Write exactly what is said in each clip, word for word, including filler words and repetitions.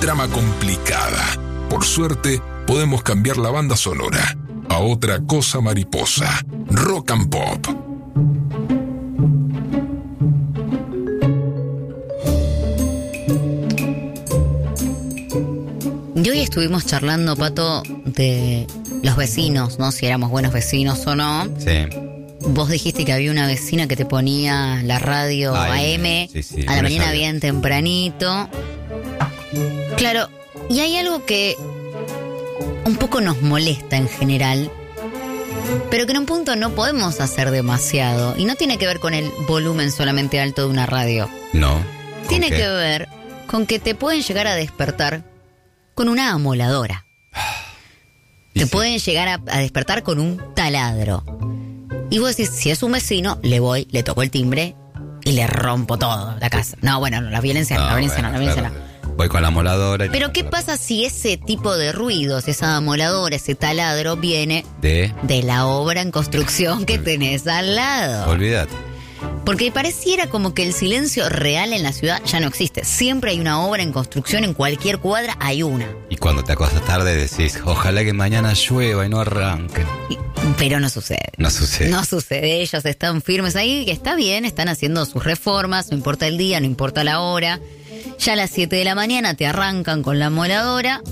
trama complicada. Por suerte, podemos cambiar la banda sonora a otra cosa mariposa. Rock and Pop. Y hoy estuvimos charlando, Pato, de los vecinos, ¿no? Si éramos buenos vecinos o no. Sí. Vos dijiste que había una vecina que te ponía la radio Ay, A M sí, sí, a la no mañana sabía. bien tempranito. Claro, y hay algo que un poco nos molesta en general, pero que en un punto no podemos hacer demasiado. Y no tiene que ver con el volumen solamente alto de una radio. No. Tiene ¿Con qué? que ver con que te pueden llegar a despertar con una amoladora. Y Te sí. pueden llegar a, a despertar con un taladro. Y vos decís, si es un vecino, le voy, le toco el timbre y le rompo todo la casa. No, bueno, no, la violencia no, la violencia no, la violencia claro. no. Voy con la moladora. Y Pero ¿qué pasa si ese tipo de ruidos, esa amoladora, ese taladro, viene De. de la obra en construcción que tenés al lado? Olvídate. Porque pareciera como que el silencio real en la ciudad ya no existe. Siempre hay una obra en construcción, en cualquier cuadra hay una. Y cuando te acostas tarde decís, ojalá que mañana llueva y no arranque. Y- pero no sucede. No sucede. No sucede, ellos están firmes ahí, que está bien, están haciendo sus reformas, no importa el día, no importa la hora. Ya a las siete de la mañana te arrancan con la moladora.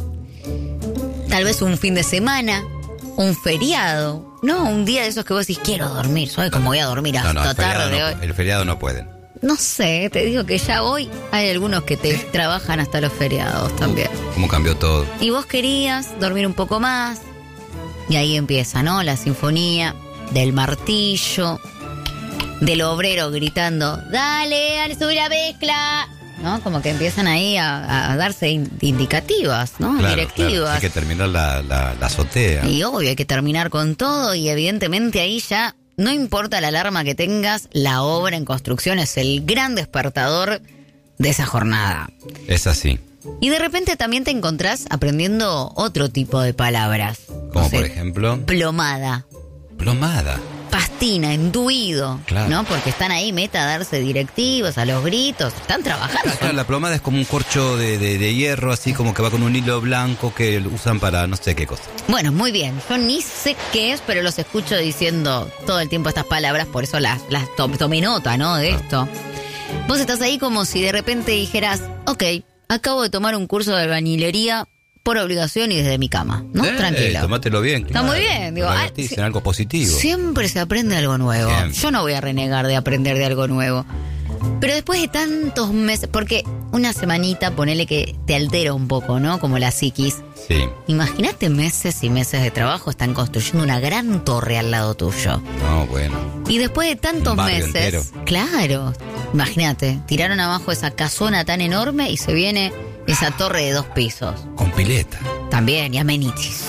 Tal vez un fin de semana, un feriado, ¿no? Un día de esos que vos decís, quiero dormir, soy como voy a dormir hasta No, no, el feriado tarde no, hoy. el feriado no pueden. No sé, te digo que ya hoy hay algunos que te trabajan hasta los feriados también. ¿Cómo cambió todo? Y vos querías dormir un poco más. Y ahí empieza, ¿no? La sinfonía del martillo, del obrero gritando, dale, dale, subí la mezcla. ¿No? Como que empiezan ahí a, a darse in- indicativas, ¿no? Claro, Directivas. claro. Hay que terminar la, la, la azotea. Y obvio, hay que terminar con todo y evidentemente ahí ya, no importa la alarma que tengas, la obra en construcción es el gran despertador de esa jornada. Es así. Y de repente también te encontrás aprendiendo otro tipo de palabras. Como No sé, por ejemplo, plomada, plomada. pastina, enduido, Claro. ¿no? Porque están ahí meta a darse directivos, a los gritos, están trabajando. Claro, la plomada es como un corcho de, de, de hierro, así como que va con un hilo blanco que lo usan para no sé qué cosa. Bueno, muy bien. Yo ni sé qué es, pero los escucho diciendo todo el tiempo estas palabras, por eso las, las to- tomé nota, ¿no? De esto. Vos estás ahí como si de repente dijeras, ok, acabo de tomar un curso de albañilería por obligación y desde mi cama, ¿no? Eh, Tranquilo. Tomátelo bien. Está muy bien, digo, Lo ah, divertís sí. en algo positivo. Siempre se aprende algo nuevo. Siempre. Yo no voy a renegar de aprender de algo nuevo. Pero después de tantos meses, porque una semanita, ponele que te altera un poco, ¿no? Como la psiquis. Sí. Imagínate meses y meses de trabajo, están construyendo una gran torre al lado tuyo. No, bueno. Y después de tantos Un barrio meses, entero. claro, imagínate, tiraron abajo esa casona tan enorme y se viene esa torre de dos pisos. Con pileta. También, y amenities.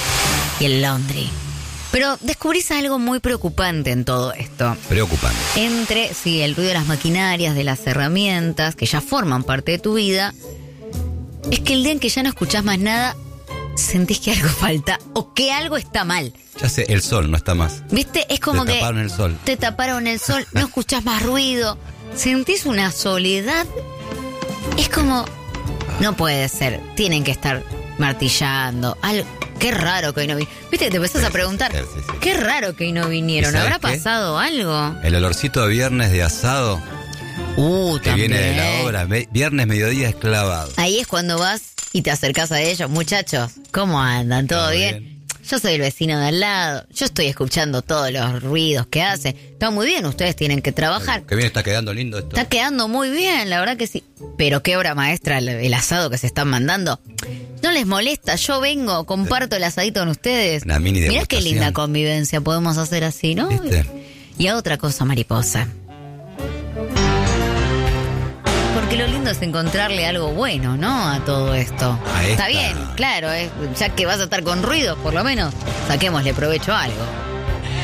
Y el laundry. Pero descubrís algo muy preocupante en todo esto. Preocupante. Entre, sí, el ruido de las maquinarias, de las herramientas, que ya forman parte de tu vida, es que el día en que ya no escuchás más nada, sentís que algo falta o que algo está mal. Ya sé, el sol no está más. ¿Viste? Es como Te que taparon el sol. te taparon el sol, no escuchás más ruido, sentís una soledad. Es como, no puede ser, tienen que estar martillando. Algo, qué raro que hoy no vinieron. ¿Viste? Te empezás a preguntar, sí, sí, sí. qué raro que hoy no vinieron. ¿Y sabes ¿Habrá qué? pasado algo? El olorcito de viernes de asado Uh, que también. viene de la obra. Me- Viernes, mediodía, esclavado. Ahí es cuando vas y te acercás a ellos. Muchachos, ¿cómo andan? ¿Todo Todo bien? bien. Yo soy el vecino de al lado. Yo estoy escuchando todos los ruidos que hace. Está muy bien, ustedes tienen que trabajar. Que bien está quedando lindo esto. Está quedando muy bien, la verdad que sí. Pero qué obra maestra el, el asado que se están mandando. No les molesta, yo vengo, comparto el asadito con ustedes. Una mini Mirá qué degustación. linda convivencia podemos hacer así, ¿no? ¿Viste? Y a otra cosa, mariposa. Porque lo lindo es encontrarle algo bueno, ¿no? A todo esto. A Está esta. bien, claro, es- ya que vas a estar con ruido, por lo menos, saquémosle provecho a algo.